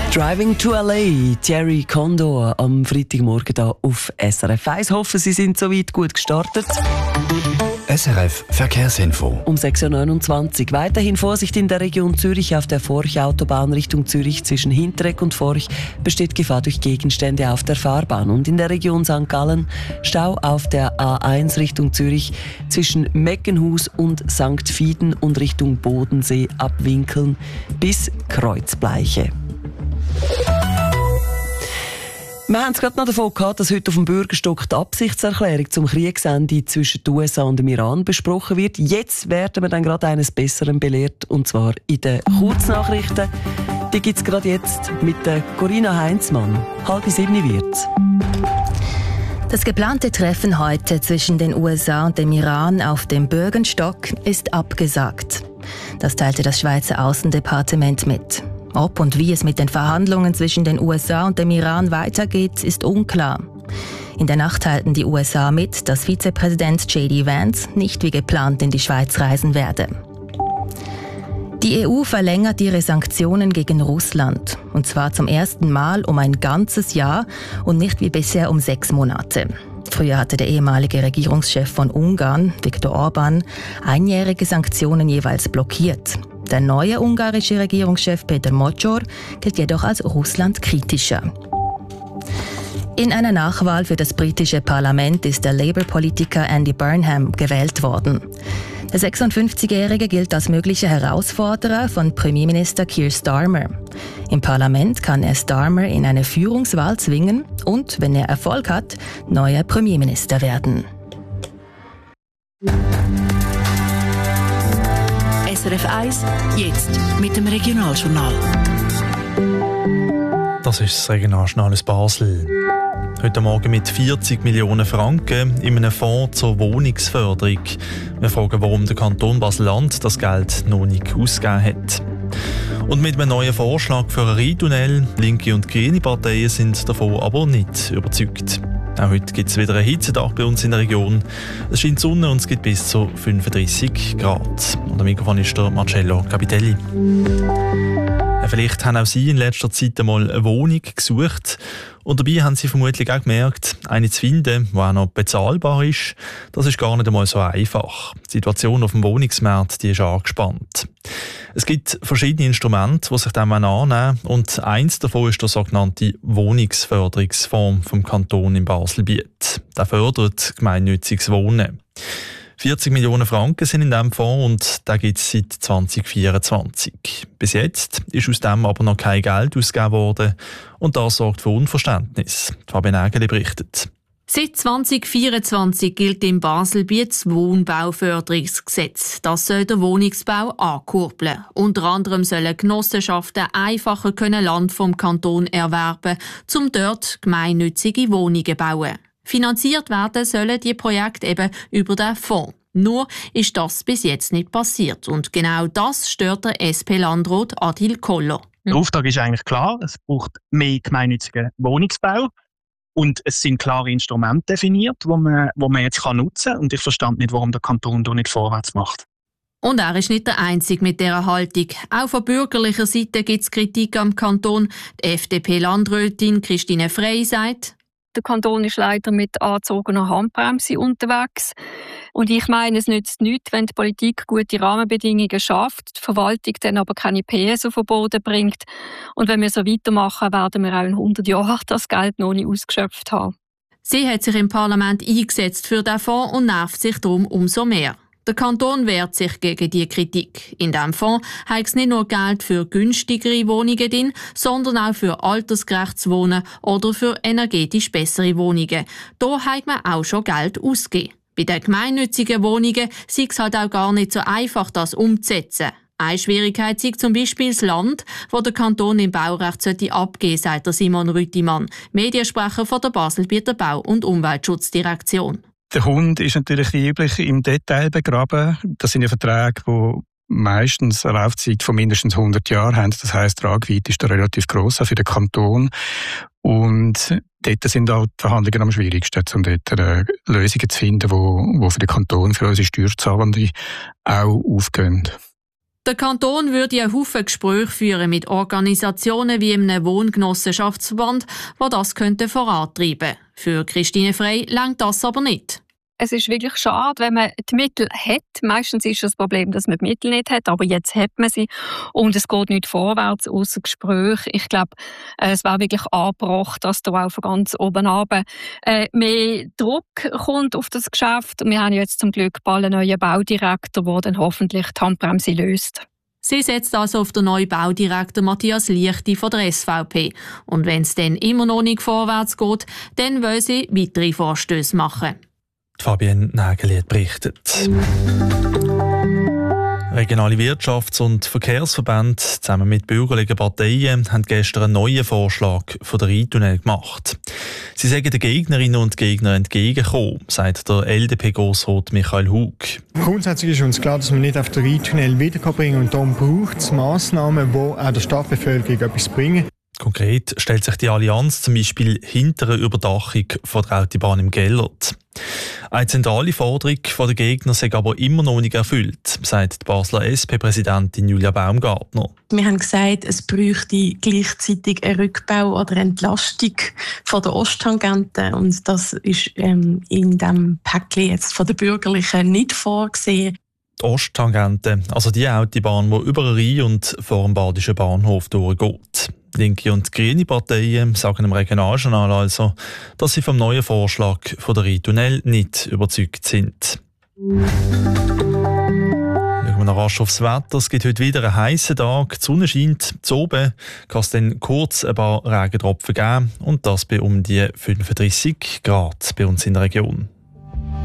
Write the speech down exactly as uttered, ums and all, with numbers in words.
Driving to L A, Jerry Condor am Freitagmorgen hier auf S R F eins. Hoffen, Sie sind soweit gut gestartet. S R F Verkehrsinfo. Um sechs Uhr neunundzwanzig. Weiterhin Vorsicht in der Region Zürich auf der Forch-Autobahn Richtung Zürich. Zwischen Hinteregg und Forch besteht Gefahr durch Gegenstände auf der Fahrbahn. Und in der Region Sankt Gallen Stau auf der A eins Richtung Zürich zwischen Meckenhus und Sankt Fieden und Richtung Bodensee abwinkeln bis Kreuzbleiche. Wir haben es gerade noch davon gehabt, dass heute auf dem Bürgerstock die Absichtserklärung zum Kriegsende zwischen den U S A und dem Iran besprochen wird. Jetzt werden wir dann gerade eines Besseren belehrt, und zwar in den Kurznachrichten. Die gibt es gerade jetzt mit der Corinna Heinzmann. Halb sieben wird's. Das geplante Treffen heute zwischen den U S A und dem Iran auf dem Bürgenstock ist abgesagt. Das teilte das Schweizer Außendepartement mit. Ob und wie es mit den Verhandlungen zwischen den U S A und dem Iran weitergeht, ist unklar. In der Nacht teilten die U S A mit, dass Vizepräsident J D Vance nicht wie geplant in die Schweiz reisen werde. Die E U verlängert ihre Sanktionen gegen Russland. Und zwar zum ersten Mal um ein ganzes Jahr und nicht wie bisher um sechs Monate. Früher hatte der ehemalige Regierungschef von Ungarn, Viktor Orbán, einjährige Sanktionen jeweils blockiert. Der neue ungarische Regierungschef Peter Mocor gilt jedoch als russlandkritischer. In einer Nachwahl für das britische Parlament ist der Labour-Politiker Andy Burnham gewählt worden. Der sechsundfünfzigjährige gilt als möglicher Herausforderer von Premierminister Keir Starmer. Im Parlament kann er Starmer in eine Führungswahl zwingen und, wenn er Erfolg hat, neuer Premierminister werden. S R F eins, jetzt mit dem Regionaljournal. Das ist das Regionaljournal aus Basel. Heute Morgen mit vierzig Millionen Franken in einem Fonds zur Wohnungsförderung. Wir fragen, warum der Kanton Basel-Land das Geld noch nicht ausgegeben hat. Und mit einem neuen Vorschlag für einen Rheintunnel, linke und grüne Parteien sind davon aber nicht überzeugt. Auch heute gibt es wieder einen Hitzetag bei uns in der Region. Es scheint Sonne und es gibt bis zu fünfunddreissig Grad. Und am Mikrofon ist der Marcello Capitelli. Vielleicht haben auch Sie in letzter Zeit einmal eine Wohnung gesucht. Und dabei haben Sie vermutlich auch gemerkt, eine zu finden, die auch noch bezahlbar ist, das ist gar nicht einmal so einfach. Die Situation auf dem Wohnungsmarkt, die ist angespannt. Es gibt verschiedene Instrumente, die sich dem annehmen, und eins davon ist der sogenannte Wohnungsförderungsfonds vom Kanton in Baselbiet. Der fördert gemeinnütziges Wohnen. vierzig Millionen Franken sind in diesem Fonds und den gibt es seit zwanzig vierundzwanzig. Bis jetzt ist aus dem aber noch kein Geld ausgegeben worden und das sorgt für Unverständnis. Fabienne Ägeli berichtet. Seit zwanzig vierundzwanzig gilt im Baselbiet das Wohnbauförderungsgesetz. Das soll den Wohnungsbau ankurbeln. Unter anderem sollen Genossenschaften einfacher können Land vom Kanton erwerben, um dort gemeinnützige Wohnungen zu bauen. Finanziert werden sollen die Projekte eben über den Fonds. Nur ist das bis jetzt nicht passiert. Und genau das stört der S P-Landrat Adil Koller. Der Auftrag ist eigentlich klar. Es braucht mehr gemeinnützigen Wohnungsbau. Und es sind klare Instrumente definiert, die man, die man jetzt nutzen kann. Und ich verstand nicht, warum der Kanton da nicht vorwärts macht. Und er ist nicht der Einzige mit dieser Haltung. Auch von bürgerlicher Seite gibt es Kritik am Kanton. Die F D P-Landrätin Christine Frey sagt: Der Kanton ist leider mit angezogener Handbremse unterwegs. Und ich meine, es nützt nichts, wenn die Politik gute Rahmenbedingungen schafft, die Verwaltung dann aber keine P S auf den Boden bringt. Und wenn wir so weitermachen, werden wir auch in hundert Jahren das Geld noch nicht ausgeschöpft haben. Sie hat sich im Parlament eingesetzt für diesen Fonds und nervt sich darum umso mehr. Der Kanton wehrt sich gegen diese Kritik. In diesem Fonds hat es nicht nur Geld für günstigere Wohnungen drin, sondern auch für altersgerechtes Wohnen oder für energetisch bessere Wohnungen. Da hat man auch schon Geld ausgegeben. Bei den gemeinnützigen Wohnungen sei es halt auch gar nicht so einfach, das umzusetzen. Eine Schwierigkeit sei zum Beispiel das Land, das der Kanton im Baurecht sollte abgeben, sagt der Simon Rüttimann, Mediensprecher von der Baselbieter Bau- und Umweltschutzdirektion. Der Hund ist natürlich wie üblich im Detail begraben. Das sind ja Verträge, die meistens eine Laufzeit von mindestens hundert Jahren haben. Das heisst, die Tragweite ist da relativ gross, auch für den Kanton. Und dort sind auch die Verhandlungen am schwierigsten, um dort äh, Lösungen zu finden, die für den Kanton, für unsere Steuerzahlenden auch aufgehen. Der Kanton würde einen Haufen Gespräche führen mit Organisationen wie einem Wohngenossenschaftsverband, die das könnte vorantreiben. Für Christine Frey reicht das aber nicht. Es ist wirklich schade, wenn man die Mittel hat. Meistens ist das Problem, dass man die Mittel nicht hat, aber jetzt hat man sie und es geht nicht vorwärts, ausser Gespräch. Ich glaube, es wäre wirklich angebracht, dass da auch von ganz oben runter äh, mehr Druck kommt auf das Geschäft. Wir haben jetzt zum Glück bald einen neuen Baudirektor, der dann hoffentlich die Handbremse löst. Sie setzt also auf den neuen Baudirektor Matthias Liechti von der S V P. Und wenn es dann immer noch nicht vorwärts geht, dann wollen sie weitere Vorstöße machen. Fabienne Nägeli hat berichtet. Regionale Wirtschafts- und Verkehrsverbände zusammen mit bürgerlichen Parteien haben gestern einen neuen Vorschlag von der Rheintunnel gemacht. Sie sagen den Gegnerinnen und Gegnern entgegenkommen, sagt der L D P-Grossrat Michael Hug. Grundsätzlich ist uns klar, dass man nicht auf den Rheintunnel wiederbringen kann und darum braucht es Massnahmen, die auch der Stadtbevölkerung etwas bringen. Konkret stellt sich die Allianz zum Beispiel hinter einer Überdachung von der Autobahn im Gellert. Eine zentrale Forderung der Gegner sei aber immer noch nicht erfüllt, sagt die Basler S P-Präsidentin Julia Baumgartner. Wir haben gesagt, es bräuchte gleichzeitig einen Rückbau oder eine Entlastung von der Osttangente. Und das ist ähm, in diesem Päckchen jetzt von den Bürgerlichen nicht vorgesehen. Die Osttangente, also die Autobahn, die über den Rhein und vor dem Badischen Bahnhof durchgeht. Linke und grüne Parteien sagen im Regionaljournal also, dass sie vom neuen Vorschlag von der Rheintunnel nicht überzeugt sind. Schauen wir noch rasch aufs Wetter. Es gibt heute wieder einen heissen Tag. Die Sonne scheint. Zu oben kann es dann kurz ein paar Regentropfen geben. Und das bei um die fünfunddreissig Grad bei uns in der Region.